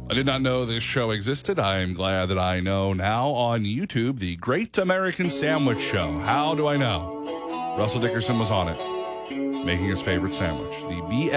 I did not know this show existed. I am glad that I know now on YouTube, The Great American Sandwich Show. How do I know? Russell Dickerson was on it, making his favorite sandwich, the